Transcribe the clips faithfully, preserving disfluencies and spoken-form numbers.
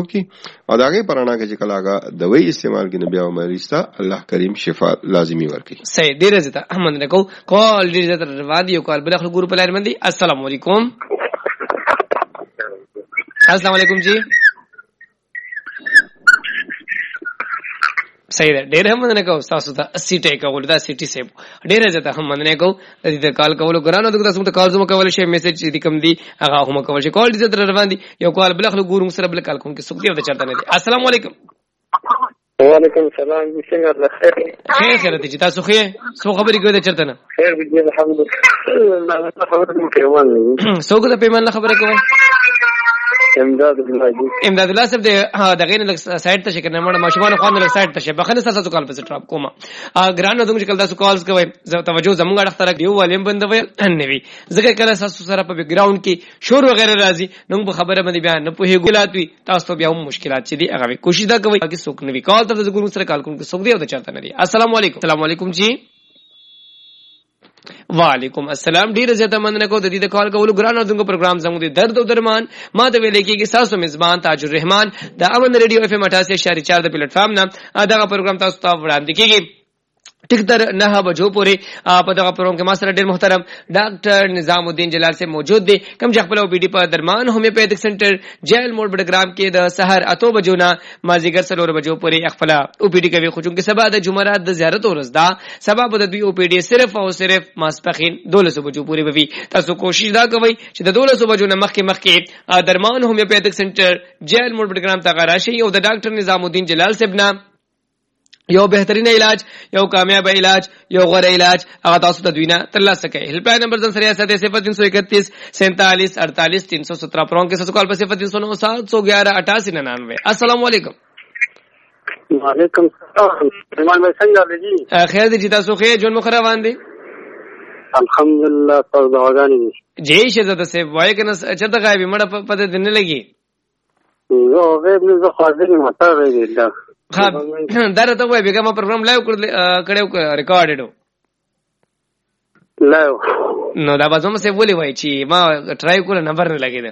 کی او داغه پرانا کې چې کلاګه دوايي استعمال کې بیا مریض ته الله کریم شفا لازمی ورکړي. صحیح ډیر زته احمد نه کو کال ډیر زته روادي او کال بل خپل ګروپ لار مندي. السلام علیکم. السلام علیکم جی. صحیح ده ډیر هم نه کو تاسو ته اسی ټیک کول دا سیټي سیب ډیر زته هم نه کو دې کال کول ګرانو دغه تاسو ته کال زما کول شي میسج دې کم دي هغه هم کول شي کال دې زته روان دي یو کال بل خلک ګورم سره بل کال کوم کې سګ دی د چرته نه دي. السلام علیکم. وعلیکم السلام. څنګه الله خیر خیر خیر دې تاسو خو سو خبرې کوي د چرته نه خیر دې الحمدلله خبرې مو کوي سو کو د پیمان خبره کوي امداد الله امداد الله صاحب دغه نه سایت ته شکر نه مړ ماشومان خو نه سایت ته شه بخنه تاسو کال په ټراپ کومه ګران نو چې کله تاسو کالز کوي توجه زمونږ اړه دیو والیم بندوي نه وي ځکه کله تاسو سره په بیک گراوند کې شور وغیرہ راځي نو په خبره باندې بیان نه په هیګولات وي تاسو بیا هم مشکلات چې دي هغه کوشش دا کوي چې څوک نه وي کال ته د ګورو سره کال کوم کې څوک دی او چرته نه دي. السلام علیکم. السلام علیکم جی. وعلیکم السلام. ډیر زیاته مننه کو د دې کال کولو ګران اوردونکو پروګرام زموږ د درد او درمان ما ته ویل کېږي تاسو میزبان تاج الرحمن د امن ریډیو اف ام اٹھاسی اشاریه چار د پلیټ فارم نه دا پروګرام تاسو ته وړاندې کیږي ټیک تر نه بجو پورې په دغه پروګرام کې ما سره ډېر محترم ډاکټر نظام الدین جلال سے موجود دي کوم چې خپل او بي ډي په درمان هومیوپیتھک سنټر جیل موډ بډګرام کې د سحر اتو بجو نه مازیګر سلور بجو پورې خپل او پي ډي کوي خو چې سبا د جمعرات د زیارت ورځ دا سبا په د دوی او پي ډي صرف او صرف ماسپخین دولس بجو پورې وي. تاسو کوشش دا کوئ چې د دولس بجو نه مخکې مخکې درمان هومیوپیتھک سنټر جیل موډ بډګرام ته راشي او د ډاکټر نظام الدین جلال صاحب نه یو بهترین علاج یو کامیاب علاج یو غوره علاج هغه تاسو ته دوینه ترلاسه کوي. هیلپ لاین نمبر زم سره ساته صفر تین سو اکتیس سینتالیس اڑتالیس تین سو سترہ پرون کے ساتھ کال پر صفر تین سو نو سات سو گیارہ اٹھاسی ننانوے. السلام علیکم. وعلیکم السلام. ایمان بھائی څنګه جی خیر دي تاسو خیر جون مخ روان دي الحمدلله تاسو دعاګانې جی شهزاده صاحب وای کنه چرته غایب مړه پته دنه لګي یو غیب نه زه خاطر نه متا ویل دا ها دا ته وای بیګه ما پروګرام لایو کړو ریکارډډو لایو نو دا بازو مې ولې وای چې ما ټرای کول نمبر نه لګیدا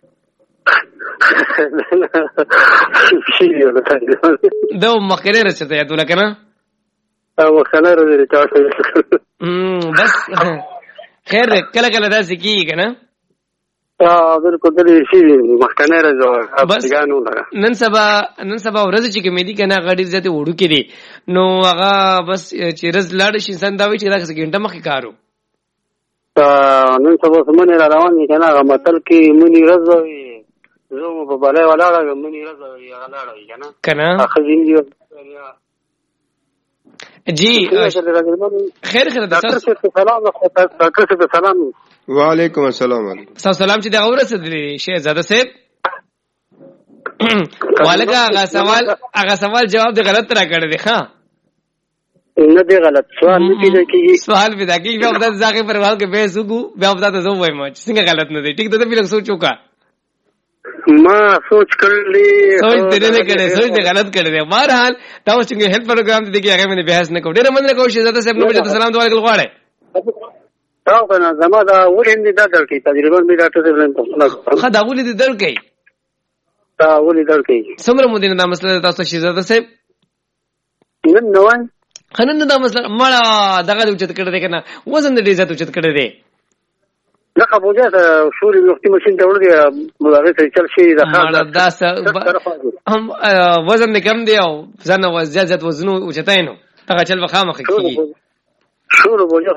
دا مخکره رسته یا دلته کنه او مخکره رسته بس خیر کله کله دا سکی کنه اه بالکل دې شي مخکنه راځو افغانو لگا نن سبا نن سبا ورځ چې کمیدي کنه غړي زته وړو کې دي نو هغه بس چې رز لاړ شي انسان دا وی چې راځي ګنټه مخې کارو نن سبا سمونه روان دي کنه هغه متل کې منی رزوي زه په بلای ولاړه منی رزوي هغه لاړوي کنه کنه اخذین دی جی خیر خیر ډاکټر صاحب سلام ډاکټر صاحب سلام. وعلیکم السلام. سلام چې دا اورسه دي شهزاده صاحب والګه هغه سوال هغه سوال جواب دی غلط را کړی دی ها نه دی غلط سوال نه کیږي سوال پیدا کیږي بیا خدای ځکه پروال کې به سګو بیا خدای ته زو وایم چې څنګه غلط نه دی ټیک ته به لږ سوچ وکا ما سوچ کړلی سوچ دې نه کړې سوچ دې غلط کړې دی. بهرحال تاسو څنګه هیلپ پروګرام دې کې هغه باندې بحث نه کوو ډېر مننه کوم شهزاده صاحب نو سلام دوه کول غواړي تاسو کنه زما دا ولې دا درکې تجربه مې ډاکټر صاحب نن تاسو خا دا ولې دې درکې دا ولې درکې څومره مو دې دا مسله تاسو شهزاده صاحب نن نوای خنن دا مسله مړه دغه اوچت کړی دی کنه وزن دې عزت اوچت کړی دی دا خبره شوري وختي ماشين ته ورغی مدارې ته چل شي دا هم وزن کم دی او ځنه زیات وزن اوچتای نو هغه چل وخامه کیږي شروع بوجو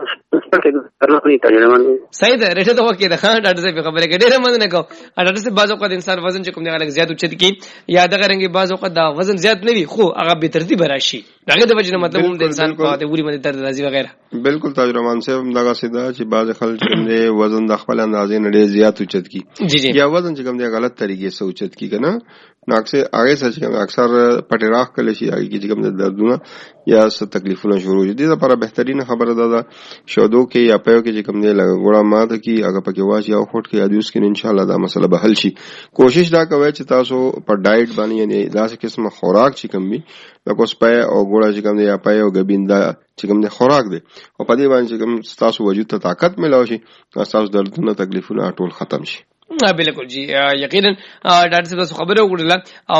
صحیح ده رټه ته وکي ده ډاکټر صاحب خبره کې ډېر مننه کو ډاکټر صاحب بعض اوقات انسان وزن چې کوم دی غلط زیات اوچت کی یا دغه رنګي بعض اوقات دا وزن زیات نه وي خو هغه به ترتیب راشي دغه د وجه مطلب هم د انسان په د وری باندې درد راځي وغیرہ بالکل تاجرمان صاحب دغه سیدا چې بعض خلک کوم دی وزن د خپل اندازې نه ډېر زیات اوچت کی یا وزن چې کوم دی غلط طریقې سره اوچت کی کنه نو اکثر هغه څه چې اکثر پټی راخ کله شي هغه کې کوم دردونه یا څه تکلیفونه شروع دي دا لپاره بهترین خبره ده شودو کې یا پيو کې چې کوم دی لګ غوړه ماده کې هغه پکې واچي او خټ کې ادیوس کې ان شاء الله دا مسله به حل شي. کوشش دا کوي چې تاسو په ډایټ باندې یعنی داسې قسمه خوراک چې کوم وي لکه سپای او غوړه چې کوم دی یا پيو غبیندا چې کوم دی خوراک دی او په دې باندې چې کوم تاسو وجود ته طاقت ملو شي تاسو دردونه تکلیفونه ټول ختم شي. بالکل جی یقینا ډاکټر صاحب خبره وکړه